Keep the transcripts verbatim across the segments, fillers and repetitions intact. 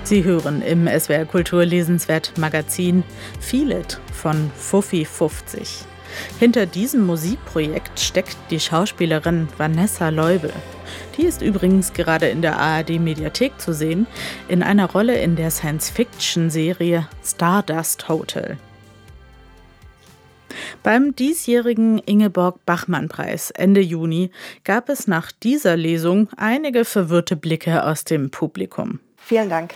Sie hören im S W R Kultur lesenswert Magazin Feel It von Fuffi fünfzig. Hinter diesem Musikprojekt steckt die Schauspielerin Vanessa Leubel. Die ist übrigens gerade in der A R D-Mediathek zu sehen, in einer Rolle in der Science-Fiction-Serie Stardust Hotel. Beim diesjährigen Ingeborg-Bachmann-Preis Ende Juni gab es nach dieser Lesung einige verwirrte Blicke aus dem Publikum. Vielen Dank.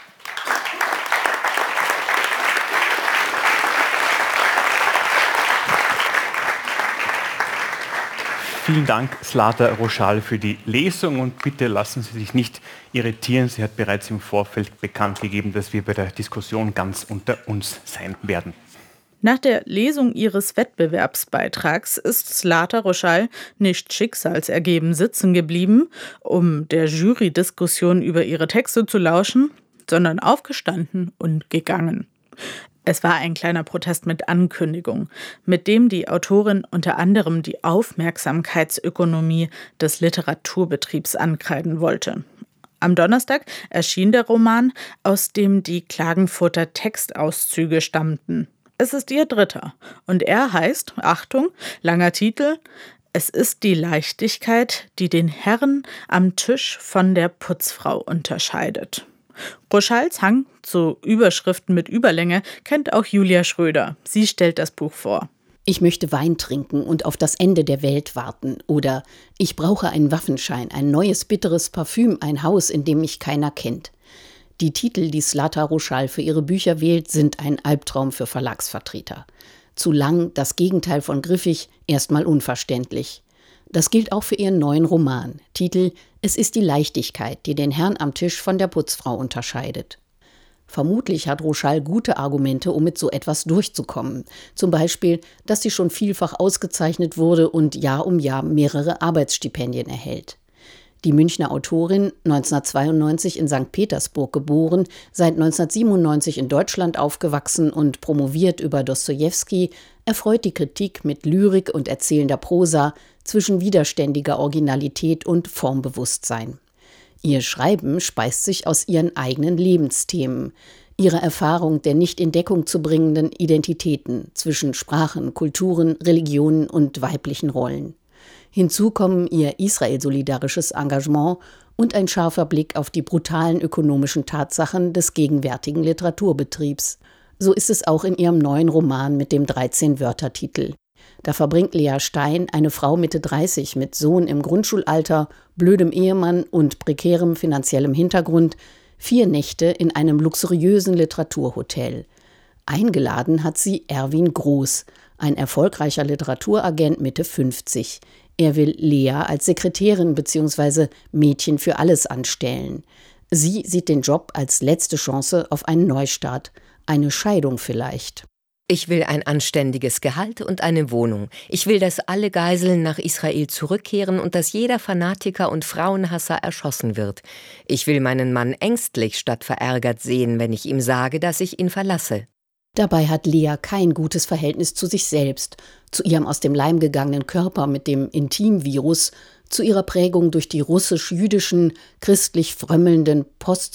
Vielen Dank, Zlata Roschal, für die Lesung und bitte lassen Sie sich nicht irritieren. Sie hat bereits im Vorfeld bekannt gegeben, dass wir bei der Diskussion ganz unter uns sein werden. Nach der Lesung ihres Wettbewerbsbeitrags ist Zlata Roschal nicht schicksalsergeben sitzen geblieben, um der Jury-Diskussion über ihre Texte zu lauschen, sondern aufgestanden und gegangen. Es war ein kleiner Protest mit Ankündigung, mit dem die Autorin unter anderem die Aufmerksamkeitsökonomie des Literaturbetriebs ankreiden wollte. Am Donnerstag erschien der Roman, aus dem die Klagenfurter Textauszüge stammten. Es ist ihr dritter und er heißt, Achtung, langer Titel, Es ist die Leichtigkeit, die den Herrn am Tisch von der Putzfrau unterscheidet. Roschals Hang zu Überschriften mit Überlänge kennt auch Julia Schröder. Sie stellt das Buch vor. Ich möchte Wein trinken und auf das Ende der Welt warten. Oder ich brauche einen Waffenschein, ein neues bitteres Parfüm, ein Haus, in dem mich keiner kennt. Die Titel, die Zlata Roschal für ihre Bücher wählt, sind ein Albtraum für Verlagsvertreter. Zu lang, das Gegenteil von griffig, erstmal unverständlich. Das gilt auch für ihren neuen Roman. Titel: Es ist die Leichtigkeit, die den Herrn am Tisch von der Putzfrau unterscheidet. Vermutlich hat Roschal gute Argumente, um mit so etwas durchzukommen. Zum Beispiel, dass sie schon vielfach ausgezeichnet wurde und Jahr um Jahr mehrere Arbeitsstipendien erhält. Die Münchner Autorin, neunzehnhundertzweiundneunzig in Sankt Petersburg geboren, seit neunzehnhundertsiebenundneunzig in Deutschland aufgewachsen und promoviert über Dostojewski, erfreut die Kritik mit Lyrik und erzählender Prosa zwischen widerständiger Originalität und Formbewusstsein. Ihr Schreiben speist sich aus ihren eigenen Lebensthemen, ihrer Erfahrung der nicht in Deckung zu bringenden Identitäten zwischen Sprachen, Kulturen, Religionen und weiblichen Rollen. Hinzu kommen ihr israel-solidarisches Engagement und ein scharfer Blick auf die brutalen ökonomischen Tatsachen des gegenwärtigen Literaturbetriebs. So ist es auch in ihrem neuen Roman mit dem dreizehn-Wörter-Titel. Da verbringt Lea Stein, eine Frau Mitte dreißig mit Sohn im Grundschulalter, blödem Ehemann und prekärem finanziellem Hintergrund, vier Nächte in einem luxuriösen Literaturhotel. Eingeladen hat sie Erwin Groß, ein erfolgreicher Literaturagent Mitte fünfzig. Er will Lea als Sekretärin bzw. Mädchen für alles anstellen. Sie sieht den Job als letzte Chance auf einen Neustart, eine Scheidung vielleicht. Ich will ein anständiges Gehalt und eine Wohnung. Ich will, dass alle Geiseln nach Israel zurückkehren und dass jeder Fanatiker und Frauenhasser erschossen wird. Ich will meinen Mann ängstlich statt verärgert sehen, wenn ich ihm sage, dass ich ihn verlasse. Dabei hat Lea kein gutes Verhältnis zu sich selbst, zu ihrem aus dem Leim gegangenen Körper mit dem Intimvirus, zu ihrer Prägung durch die russisch-jüdischen, christlich frömmelnden,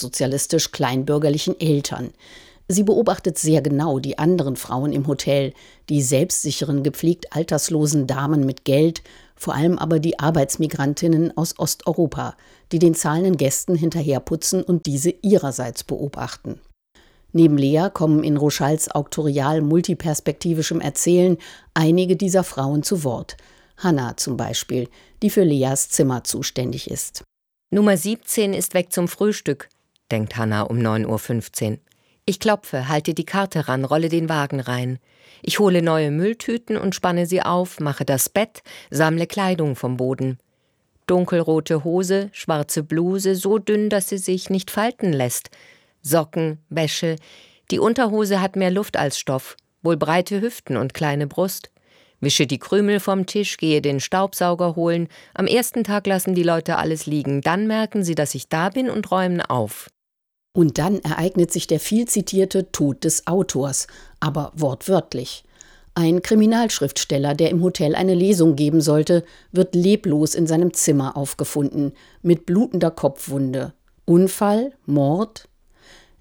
postsozialistisch-kleinbürgerlichen Eltern. Sie beobachtet sehr genau die anderen Frauen im Hotel, die selbstsicheren, gepflegt alterslosen Damen mit Geld, vor allem aber die Arbeitsmigrantinnen aus Osteuropa, die den zahlenden Gästen hinterherputzen und diese ihrerseits beobachten. Neben Lea kommen in Roschals auktorial multiperspektivischem Erzählen einige dieser Frauen zu Wort. Hanna zum Beispiel, die für Leas Zimmer zuständig ist. Nummer siebzehn ist weg zum Frühstück, denkt Hanna um neun Uhr fünfzehn. Ich klopfe, halte die Karte ran, rolle den Wagen rein. Ich hole neue Mülltüten und spanne sie auf, mache das Bett, sammle Kleidung vom Boden. Dunkelrote Hose, schwarze Bluse, so dünn, dass sie sich nicht falten lässt. Socken, Wäsche. Die Unterhose hat mehr Luft als Stoff, wohl breite Hüften und kleine Brust. Wische die Krümel vom Tisch, gehe den Staubsauger holen. Am ersten Tag lassen die Leute alles liegen. Dann merken sie, dass ich da bin und räumen auf. Und dann ereignet sich der viel zitierte Tod des Autors, aber wortwörtlich. Ein Kriminalschriftsteller, der im Hotel eine Lesung geben sollte, wird leblos in seinem Zimmer aufgefunden, mit blutender Kopfwunde. Unfall? Mord?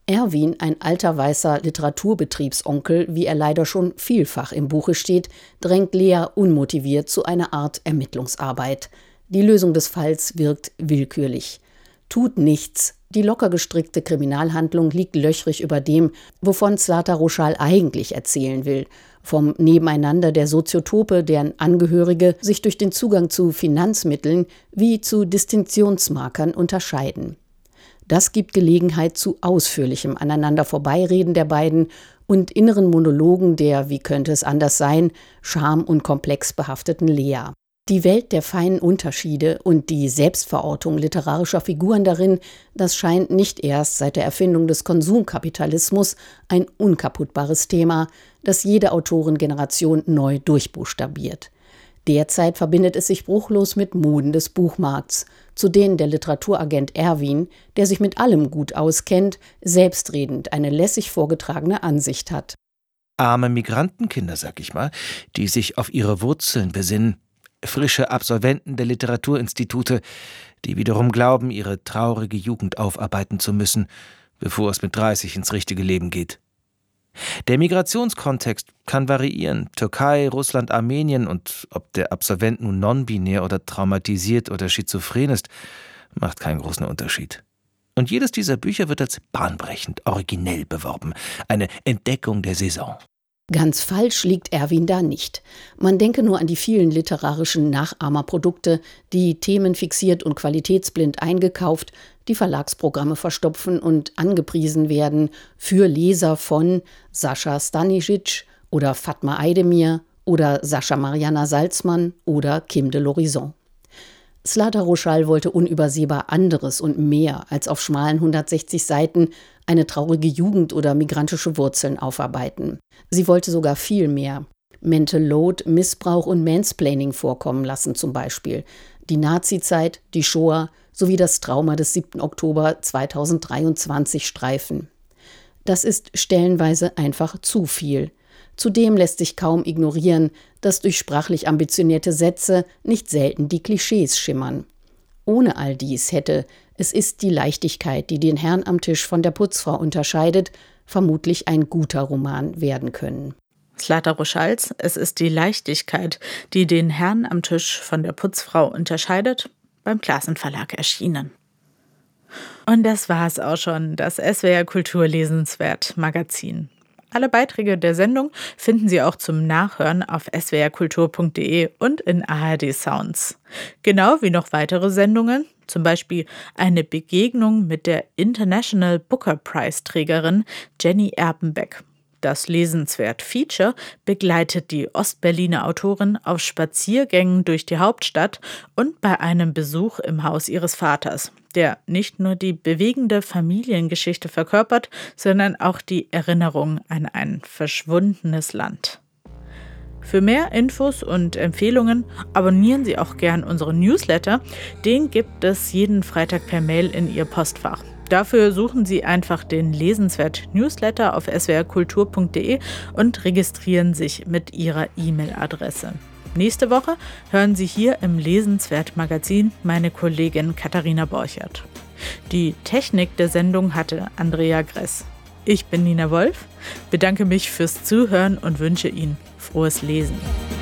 Erwin, ein alter weißer Literaturbetriebsonkel, wie er leider schon vielfach im Buche steht, drängt Lea unmotiviert zu einer Art Ermittlungsarbeit. Die Lösung des Falls wirkt willkürlich. Tut nichts. Die locker gestrickte Kriminalhandlung liegt löchrig über dem, wovon Zlata Ruschal eigentlich erzählen will. Vom Nebeneinander der Soziotope, deren Angehörige sich durch den Zugang zu Finanzmitteln wie zu Distinktionsmarkern unterscheiden. Das gibt Gelegenheit zu ausführlichem aneinander Vorbeireden der beiden und inneren Monologen der, wie könnte es anders sein, scham- und komplex behafteten Lea. Die Welt der feinen Unterschiede und die Selbstverortung literarischer Figuren darin, das scheint nicht erst seit der Erfindung des Konsumkapitalismus ein unkaputtbares Thema, das jede Autorengeneration neu durchbuchstabiert. Derzeit verbindet es sich bruchlos mit Moden des Buchmarkts, zu denen der Literaturagent Erwin, der sich mit allem gut auskennt, selbstredend eine lässig vorgetragene Ansicht hat. Arme Migrantenkinder, sag ich mal, die sich auf ihre Wurzeln besinnen. Frische Absolventen der Literaturinstitute, die wiederum glauben, ihre traurige Jugend aufarbeiten zu müssen, bevor es mit dreißig ins richtige Leben geht. Der Migrationskontext kann variieren. Türkei, Russland, Armenien, und ob der Absolvent nun non-binär oder traumatisiert oder schizophren ist, macht keinen großen Unterschied. Und jedes dieser Bücher wird als bahnbrechend, originell beworben. Eine Entdeckung der Saison. Ganz falsch liegt Erwin da nicht. Man denke nur an die vielen literarischen Nachahmerprodukte, die themenfixiert und qualitätsblind eingekauft, die Verlagsprogramme verstopfen und angepriesen werden für Leser von Sascha Stanisic oder Fatma Aydemir oder Sascha Mariana Salzmann oder Kim de l'Horizon. Zlata Ruschal wollte unübersehbar anderes und mehr als auf schmalen hundertsechzig Seiten eine traurige Jugend oder migrantische Wurzeln aufarbeiten. Sie wollte sogar viel mehr. Mental Load, Missbrauch und Mansplaining vorkommen lassen zum Beispiel. Die Nazizeit, die Shoah sowie das Trauma des siebten Oktober zweitausenddreiundzwanzig streifen. Das ist stellenweise einfach zu viel. Zudem lässt sich kaum ignorieren, dass durch sprachlich ambitionierte Sätze nicht selten die Klischees schimmern. Ohne all dies hätte Es ist die Leichtigkeit, die den Herrn am Tisch von der Putzfrau unterscheidet, vermutlich ein guter Roman werden können. Zlata Ruschals Es ist die Leichtigkeit, die den Herrn am Tisch von der Putzfrau unterscheidet, beim Classen Verlag erschienen. Und das war es auch schon, das S W R Kultur Lesenswert Magazin. Alle Beiträge der Sendung finden Sie auch zum Nachhören auf s w r kultur punkt d e und in A R D Sounds. Genau wie noch weitere Sendungen, zum Beispiel eine Begegnung mit der International Booker Prize-Trägerin Jenny Erpenbeck. Das Lesenswert-Feature begleitet die Ostberliner Autorin auf Spaziergängen durch die Hauptstadt und bei einem Besuch im Haus ihres Vaters, der nicht nur die bewegende Familiengeschichte verkörpert, sondern auch die Erinnerung an ein verschwundenes Land. Für mehr Infos und Empfehlungen abonnieren Sie auch gern unseren Newsletter. Den gibt es jeden Freitag per Mail in Ihr Postfach. Dafür suchen Sie einfach den Lesenswert-Newsletter auf s w r kultur punkt d e und registrieren sich mit Ihrer E-Mail-Adresse. Nächste Woche hören Sie hier im Lesenswert-Magazin meine Kollegin Katharina Borchert. Die Technik der Sendung hatte Andrea Gress. Ich bin Nina Wolf, bedanke mich fürs Zuhören und wünsche Ihnen frohes Lesen.